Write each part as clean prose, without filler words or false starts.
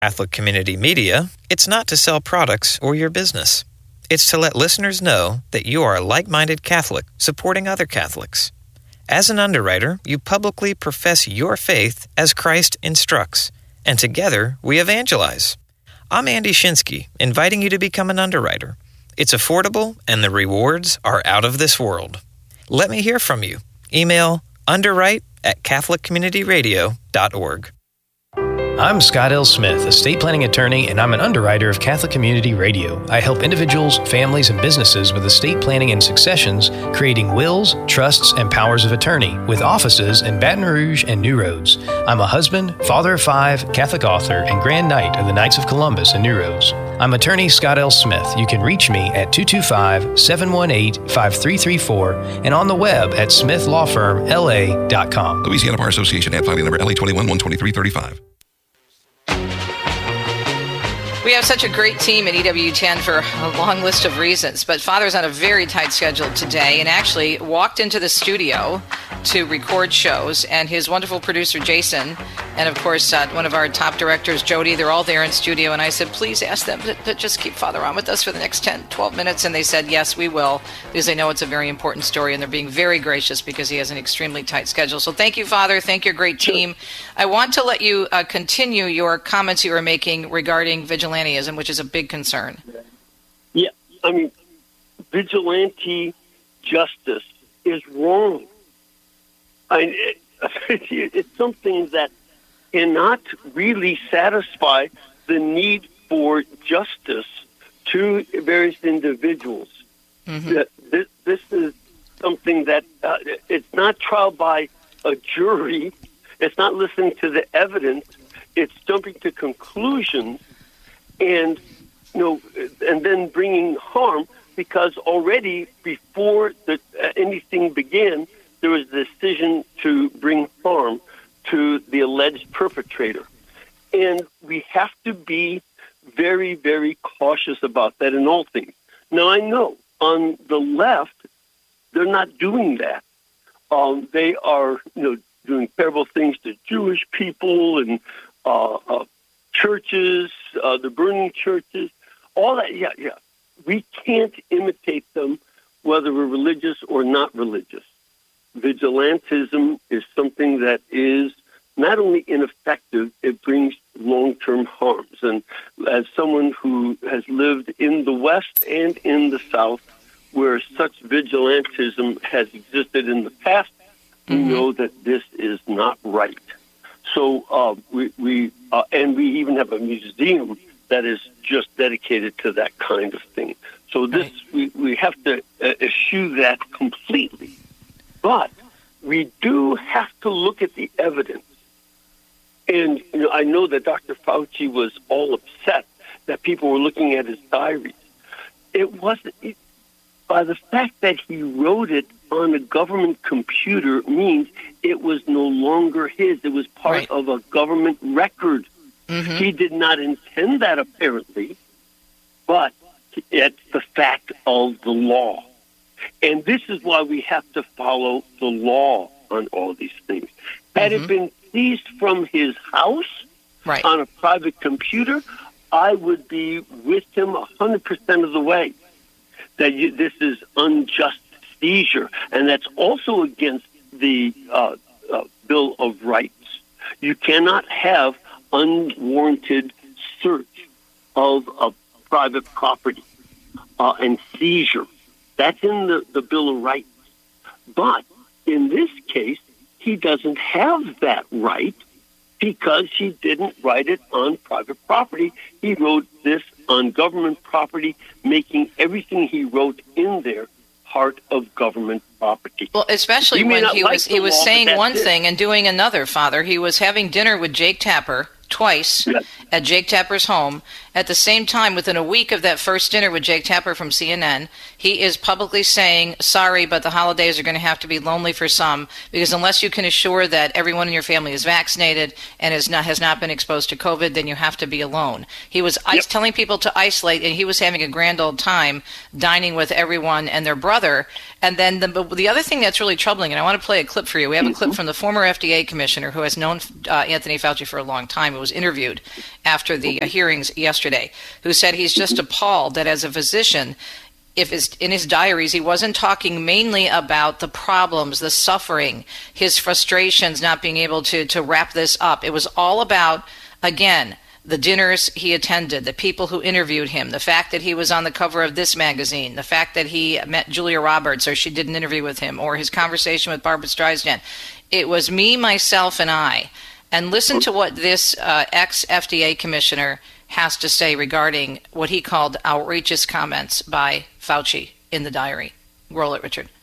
Catholic Community Media, it's not to sell products or your business. It's to let listeners know that you are a like-minded Catholic supporting other Catholics. As an underwriter, you publicly profess your faith as Christ instructs, and together we evangelize. I'm Andy Shinsky, inviting you to become an underwriter. It's affordable, and the rewards are out of this world. Let me hear from you. Email underwrite@catholiccommunityradio.org. I'm Scott L. Smith, estate planning attorney, and I'm an underwriter of Catholic Community Radio. I help individuals, families, and businesses with estate planning and successions, creating wills, trusts, and powers of attorney, with offices in Baton Rouge and New Roads. I'm a husband, father of 5, Catholic author, and Grand Knight of the Knights of Columbus in New Roads. I'm attorney Scott L. Smith. You can reach me at 225-718-5334 and on the web at smithlawfirmla.com. Louisiana Bar Association, ad filing number LA21-12335. We have such a great team at EWTN for a long list of reasons, but Father's on a very tight schedule today and actually walked into the studio to record shows, and his wonderful producer, Jason, and of course, one of our top directors, Jody, they're all there in studio, and I said, please ask them to just keep Father on with us for the next 10, 12 minutes, and they said, yes, we will, because they know it's a very important story, and they're being very gracious because he has an extremely tight schedule. So thank you, Father. Thank your great team. I want to let you continue your comments you were making regarding vigilantism, which is a big concern. Yeah, I mean, vigilante justice is wrong. It's something that cannot really satisfy the need for justice to various individuals. Mm-hmm. This is something that it's not trial by a jury. It's not listening to the evidence. It's jumping to conclusions and then bringing harm, because already before anything began, there was a decision to bring harm to the alleged perpetrator. And we have to be very, very cautious about that in all things. Now, I know on the left, they're not doing that. They are, doing terrible things to Jewish people and churches, the burning churches, all that. Yeah. We can't imitate them, whether we're religious or not religious. Vigilantism is something that is not only ineffective, it brings long-term harms. And as someone who has lived in the West and in the South, where such vigilantism has existed in the past, we know that this is not right. So we even have a museum that is just dedicated to that kind of thing. So this we have to eschew that completely. But we do have to look at the evidence. And I know that Dr. Fauci was all upset that people were looking at his diaries. It wasn't by the fact that he wrote it on a government computer means it was no longer his. It was part of a government record. Mm-hmm. He did not intend that, apparently, but it's the fact of the law. And this is why we have to follow the law on all these things. Had it been seized from his house on a private computer, I would be with him 100% of the way. That this is unjust seizure, and that's also against the Bill of Rights. You cannot have unwarranted search of a private property and seizure. That's in the Bill of Rights. But in this case, he doesn't have that right because he didn't write it on private property. He wrote this on government property, making everything he wrote in there part of government property. Well, especially when he was saying one thing and doing another, Father. He was having dinner with Jake Tapper twice at Jake Tapper's home. At the same time, within a week of that first dinner with Jake Tapper from CNN, he is publicly saying, sorry, but the holidays are going to have to be lonely for some, because unless you can assure that everyone in your family is vaccinated and has not been exposed to COVID, then you have to be alone. He was telling people to isolate, and he was having a grand old time dining with everyone and their brother. And then the other thing that's really troubling, and I want to play a clip for you. We have a clip from the former FDA commissioner who has known Anthony Fauci for a long time, who was interviewed. after the hearings yesterday, who said he's just appalled that as a physician, in his diaries, he wasn't talking mainly about the problems, the suffering, his frustrations, not being able to wrap this up. It was all about, again, the dinners he attended, the people who interviewed him, the fact that he was on the cover of this magazine, the fact that he met Julia Roberts, or she did an interview with him, or his conversation with Barbara Streisand. It was me, myself, and I. And listen to what this ex-FDA commissioner has to say regarding what he called outrageous comments by Fauci in the diary. Roll it, Richard.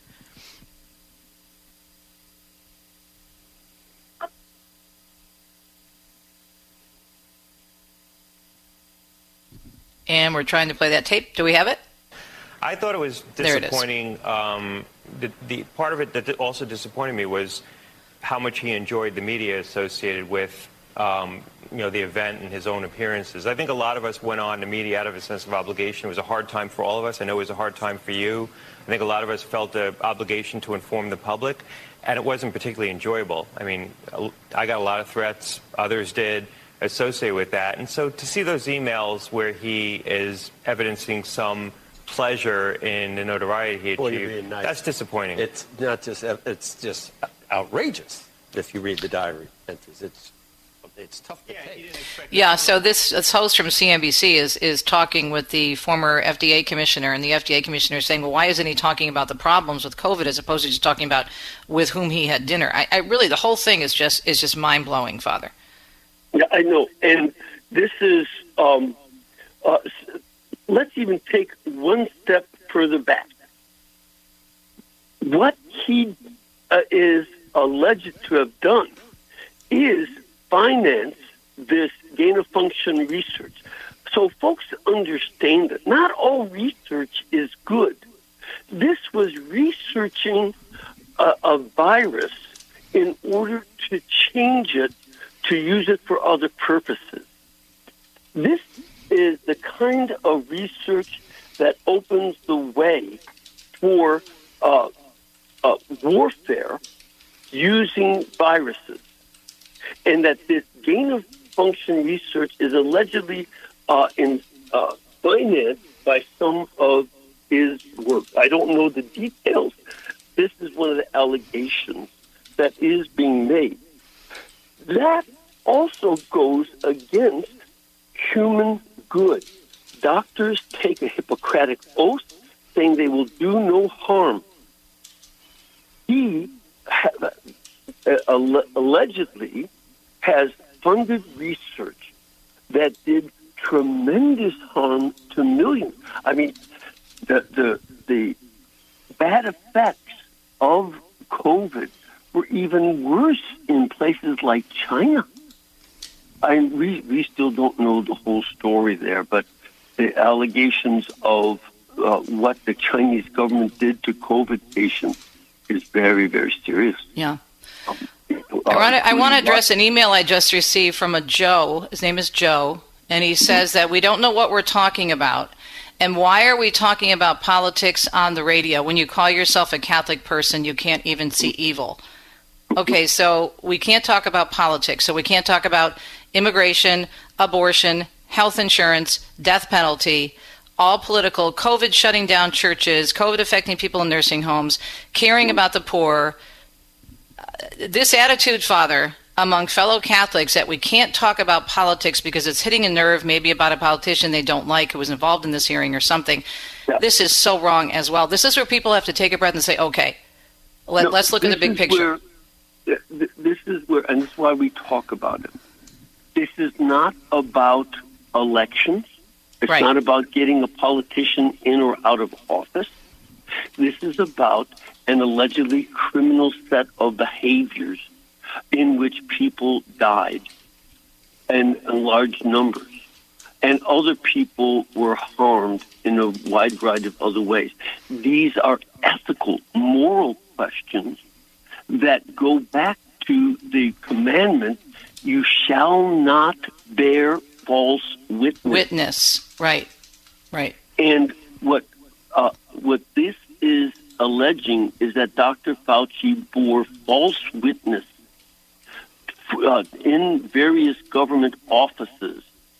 And we're trying to play that tape. Do we have it? I thought it was disappointing. The part of it that also disappointed me was how much he enjoyed the media associated with the event and his own appearances. I think a lot of us went on the media out of a sense of obligation. It was a hard time for all of us. I know it was a hard time for you. I think a lot of us felt the obligation to inform the public, and it wasn't particularly enjoyable. I mean, I got a lot of threats. Others did associated with that. And so to see those emails where he is evidencing some pleasure in the notoriety he achieved, that's disappointing. It's not just, it's just outrageous if you read the diary entries. It's tough to take. Yeah, so this host from CNBC is talking with the former FDA commissioner, and the FDA commissioner is saying, well, why isn't he talking about the problems with COVID as opposed to just talking about with whom he had dinner? I really, the whole thing is just mind-blowing, Father. Yeah, I know. And this is, let's even take one step further back. What he is alleged to have done is finance this gain-of-function research. So folks understand that not all research is good. This was researching a virus in order to change it, to use it for other purposes. This is the kind of research that opens the way for warfare using viruses. And that this gain-of-function research is allegedly financed by some of his work. I don't know the details. This is one of the allegations that is being made. That also goes against human good. Doctors take a Hippocratic oath saying they will do no harm. He allegedly has funded research that did tremendous harm to millions. I mean, the bad effects of COVID were even worse in places like China. We still don't know the whole story there, but the allegations of what the Chinese government did to COVID patients is very, very serious. Yeah. I want to address an email I just received from a Joe. His name is Joe, and he says that we don't know what we're talking about. And why are we talking about politics on the radio? When you call yourself a Catholic person, you can't even see evil. Okay, so we can't talk about politics. So we can't talk about immigration, abortion, health insurance, death penalty, all political, COVID shutting down churches, COVID affecting people in nursing homes, caring about the poor. This attitude, Father, among fellow Catholics that we can't talk about politics because it's hitting a nerve, maybe about a politician they don't like who was involved in this hearing or something. Yeah. This is so wrong as well. This is where people have to take a breath and say, okay, let's look at the big picture. This is where, and this is why we talk about it. This is not about elections. It's not about getting a politician in or out of office. This is about an allegedly criminal set of behaviors in which people died in large numbers, and other people were harmed in a wide variety of other ways. These are ethical, moral questions that go back to the commandment, you shall not bear false witness. Right. And what this is alleging is that Dr. Fauci bore false witness in various government offices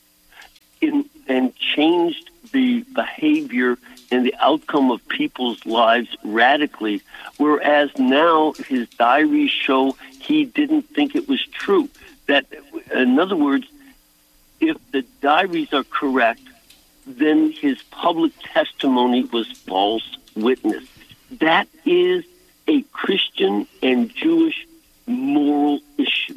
changed the behavior and the outcome of people's lives radically, whereas now his diaries show he didn't think it was true. That, in other words, if the diaries are correct, then his public testimony was false witness. That is a Christian and Jewish moral issue.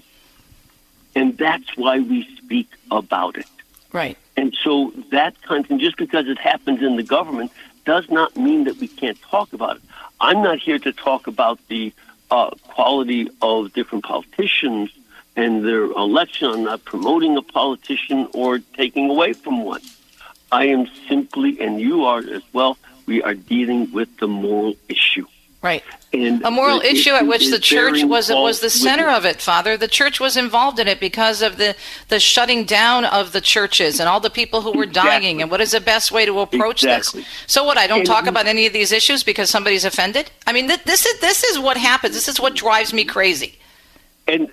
And that's why we speak about it. Right. And so that kind of thing, just because it happens in the government, does not mean that we can't talk about it. I'm not here to talk about the quality of different politicians and their election. I'm not promoting a politician or taking away from one. I am simply, and you are as well, we are dealing with the moral issue. Right. And a moral issue at which the church was the center of it, Father. The church was involved in it because of the shutting down of the churches and all the people who were dying, and what is the best way to approach this. So what, I don't talk about any of these issues because somebody's offended? I mean, this is what happens. This is what drives me crazy. And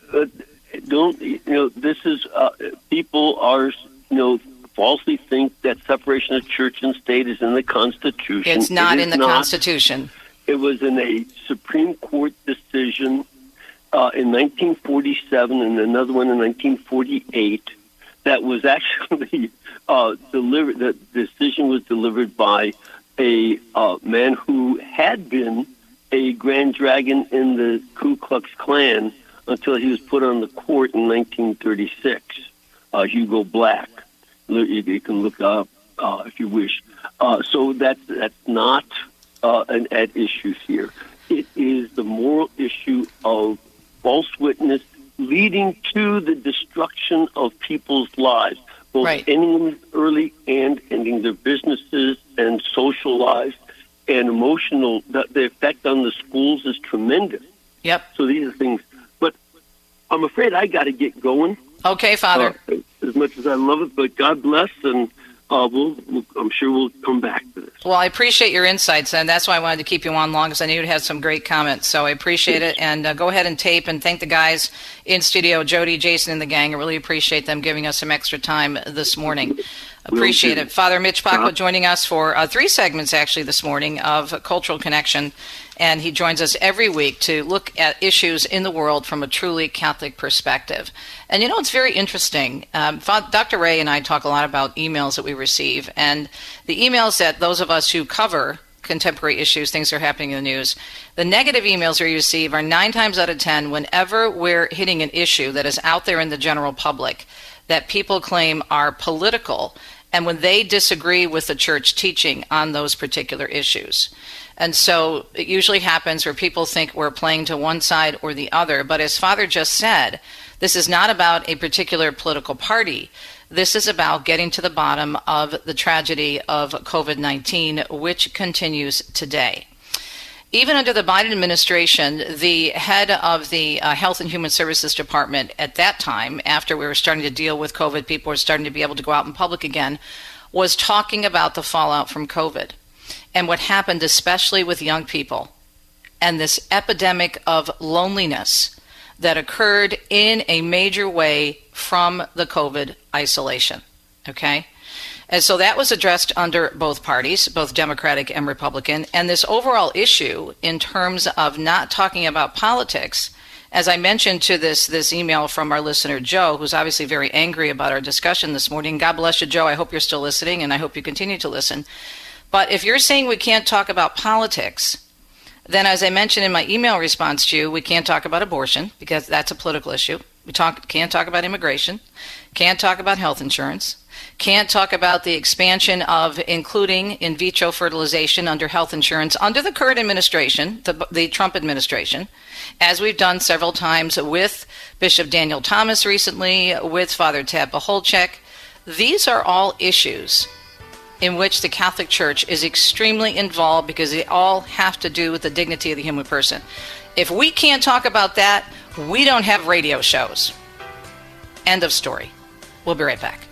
don't, this is, people are, falsely think that separation of church and state is in the Constitution. It's not in the Constitution. It was in a Supreme Court decision in 1947 and another one in 1948 that was actually delivered. The decision was delivered by a man who had been a Grand Dragon in the Ku Klux Klan until he was put on the court in 1936, Hugo Black. You can look up if you wish. So that's not at issue here. It is the moral issue of false witness leading to the destruction of people's lives, both ending them early and ending their businesses and social lives and emotional. The effect on the schools is tremendous. Yep. So these are things. But I'm afraid I got to get going. Okay, Father. As much as I love it, but God bless, and I'm sure we'll come back to this. Well, I appreciate your insights, and that's why I wanted to keep you on long, because I knew you had some great comments. So I appreciate it, and go ahead and tape and thank the guys in studio, Jody, Jason, and the gang. I really appreciate them giving us some extra time this morning. Appreciate it. Father Mitch Pacwa joining us for 3 segments, actually, this morning of Cultural Connection, and he joins us every week to look at issues in the world from a truly Catholic perspective. And it's very interesting. Dr. Ray and I talk a lot about emails that we receive, and the emails that those of us who cover contemporary issues, things that are happening in the news, the negative emails we receive are 9 times out of 10 whenever we're hitting an issue that is out there in the general public that people claim are political, and when they disagree with the church teaching on those particular issues. And so it usually happens where people think we're playing to one side or the other. But as Father just said, this is not about a particular political party. This is about getting to the bottom of the tragedy of COVID-19, which continues today. Even under the Biden administration, the head of the Health and Human Services Department at that time, after we were starting to deal with COVID, people were starting to be able to go out in public again, was talking about the fallout from COVID and what happened especially with young people and this epidemic of loneliness that occurred in a major way from the COVID isolation. Okay? And so that was addressed under both parties, both Democratic and Republican. And this overall issue in terms of not talking about politics, as I mentioned to this email from our listener, Joe, who's obviously very angry about our discussion this morning. God bless you, Joe. I hope you're still listening, and I hope you continue to listen. But if you're saying we can't talk about politics, then as I mentioned in my email response to you, we can't talk about abortion because that's a political issue. We can't talk about immigration, can't talk about health insurance, can't talk about the expansion of including in vitro fertilization under health insurance under the current administration, the Trump administration, as we've done several times with Bishop Daniel Thomas recently, with Father Ted Paholczyk. These are all issues in which the Catholic Church is extremely involved because they all have to do with the dignity of the human person. If we can't talk about that, we don't have radio shows. End of story. We'll be right back.